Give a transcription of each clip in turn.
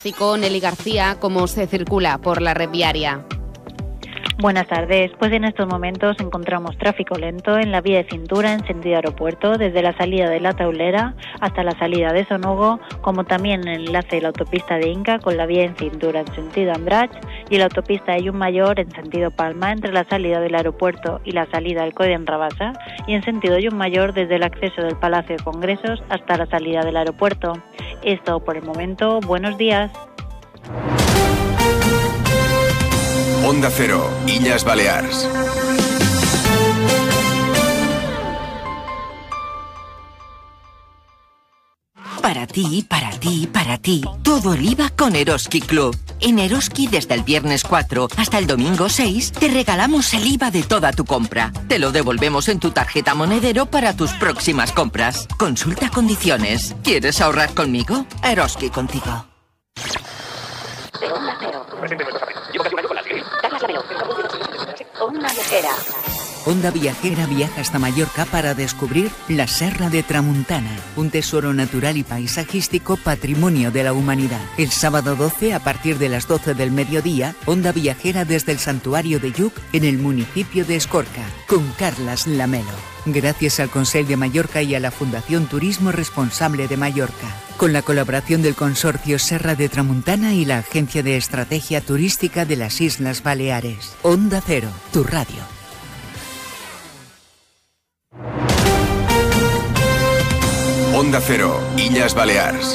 Y con Eli García, cómo se circula por la red viaria. Buenas tardes. Pues en estos momentos encontramos tráfico lento en la vía de cintura en sentido aeropuerto, desde la salida de La Taulera hasta la salida de Sonugo, como también el enlace de la autopista de Inca con la vía en cintura en sentido Andratx y la autopista de Llumayor en sentido Palma entre la salida del aeropuerto y la salida del Coll en Rabassa, y en sentido Llumayor desde el acceso del Palacio de Congresos hasta la salida del aeropuerto. Esto por el momento. Buenos días. Onda Cero, Illes Balears. Para ti, para ti, para ti. Todo el IVA con Eroski Club. En Eroski, desde el viernes 4 hasta el domingo 6, te regalamos el IVA de toda tu compra. Te lo devolvemos en tu tarjeta monedero para tus próximas compras. Consulta condiciones. ¿Quieres ahorrar conmigo? Eroski contigo. Onda Cero. Llevo casi un año con la Siri. Carlas Lamelo. Onda Viajera. Onda Viajera viaja hasta Mallorca para descubrir la Serra de Tramuntana, un tesoro natural y paisajístico patrimonio de la humanidad. El sábado 12, a partir de las 12 del mediodía, Onda Viajera desde el Santuario de Lluc, en el municipio de Escorca, con Carlas Lamelo. Gracias al Consell de Mallorca y a la Fundación Turismo Responsable de Mallorca, con la colaboración del Consorcio Serra de Tramuntana y la Agencia de Estrategia Turística de las Islas Baleares. Onda Cero, tu radio. Onda Cero, Illes Balears.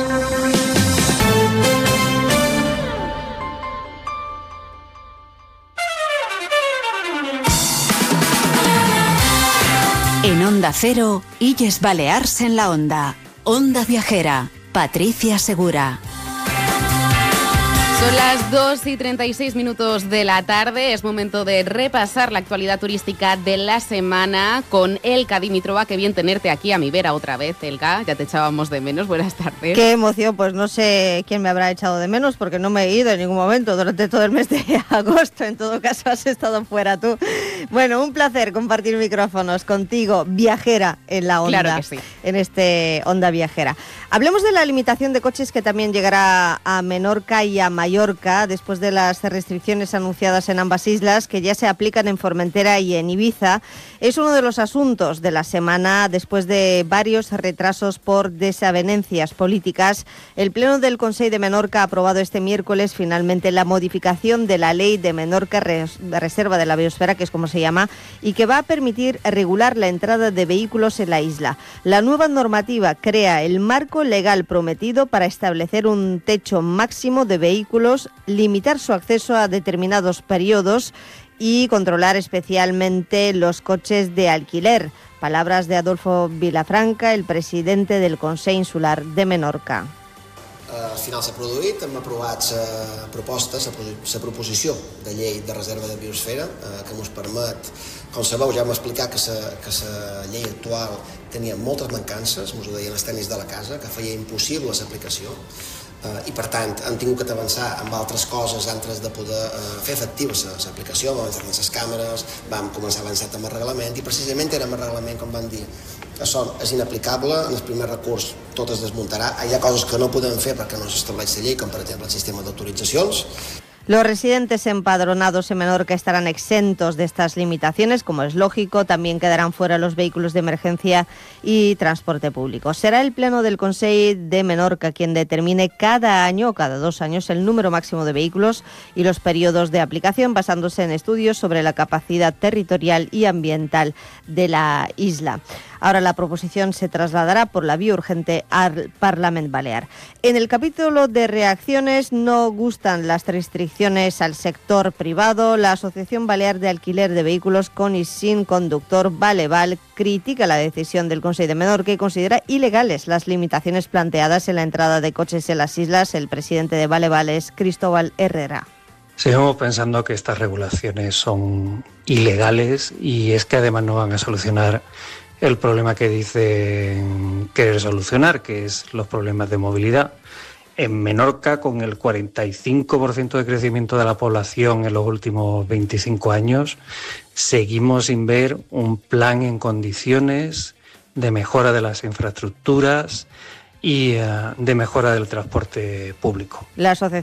En Onda Cero, Illes Balears en la Onda. Onda Viajera, Patricia Segura. Son las 2:36 de la tarde. Es momento de repasar la actualidad turística de la semana con Elka Dimitrova. Qué bien tenerte aquí a mi vera otra vez, Elka. Ya te echábamos de menos. Buenas tardes. Qué emoción. Pues no sé quién me habrá echado de menos porque no me he ido en ningún momento durante todo el mes de agosto. En todo caso, has estado fuera tú. Bueno, un placer compartir micrófonos contigo, viajera en la Onda. Claro que sí. En este Onda Viajera. Hablemos de la limitación de coches que también llegará a Menorca y a Mallorca después de las restricciones anunciadas en ambas islas que ya se aplican en Formentera y en Ibiza. Es uno de los asuntos de la semana después de varios retrasos por desavenencias políticas. El Pleno del Consell de Menorca ha aprobado este miércoles finalmente la modificación de la Ley de Menorca de Reserva de la Biosfera, que es como se llama, y que va a permitir regular la entrada de vehículos en la isla. La nueva normativa crea el marco legal prometido para establecer un techo máximo de vehículos, limitar su acceso a determinados periodos y controlar especialmente los coches de alquiler. Palabras de Adolfo Vilafranca, el presidente del Consell Insular de Menorca. Al final s'ha produït, hem aprovat la proposició de llei de reserva de biosfera que ens permet, com sabeu, ja hem explicat que la llei actual tenia moltes mancances, ens ho deien els tècnics de la casa, que feia impossible l'aplicació i per tant hem tingut que avançar amb altres coses antes de poder fer efectiva l'aplicació. Vam avançar amb les càmeres, vam començar a avançar amb el reglament i precisament era amb el reglament, com vam dir, això és inaplicable, en el primer recurs tot es desmuntarà. Hi ha coses que no podem fer perquè no s'estableix la llei, com per exemple el sistema d'autoritzacions. Los residentes empadronados en Menorca estarán exentos de estas limitaciones, como es lógico. También quedarán fuera los vehículos de emergencia y transporte público. Será el Pleno del Consell de Menorca quien determine cada año o cada 2 años el número máximo de vehículos y los periodos de aplicación, basándose en estudios sobre la capacidad territorial y ambiental de la isla. Ahora la proposición se trasladará por la vía urgente al Parlament Balear. En el capítulo de reacciones, no gustan las restricciones al sector privado. La Asociación Balear de Alquiler de Vehículos con y sin conductor, Baleval, critica la decisión del Consell de Menorca y considera ilegales las limitaciones planteadas en la entrada de coches en las islas. El presidente de Baleval es Cristóbal Herrera. Seguimos pensando que estas regulaciones son ilegales y es que además no van a solucionar el problema que dicen querer solucionar, que es los problemas de movilidad. En Menorca, con el 45% de crecimiento de la población en los últimos 25 años, seguimos sin ver un plan en condiciones de mejora de las infraestructuras y de mejora del transporte público. La Asociación